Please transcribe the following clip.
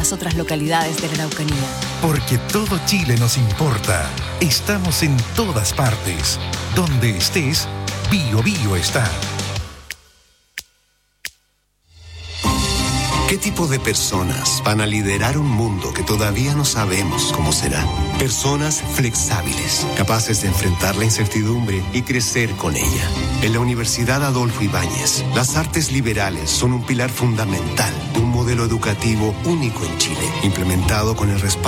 muchas otras localidades de la Araucanía. Porque todo Chile nos importa. Estamos en todas partes. Donde estés, Bio Bio está. ¿Qué tipo de personas van a liderar un mundo que todavía no sabemos cómo será? Personas flexibles, capaces de enfrentar la incertidumbre y crecer con ella. En la Universidad Adolfo Ibáñez, las artes liberales son un pilar fundamental de un modelo educativo único en Chile, implementado con el respaldo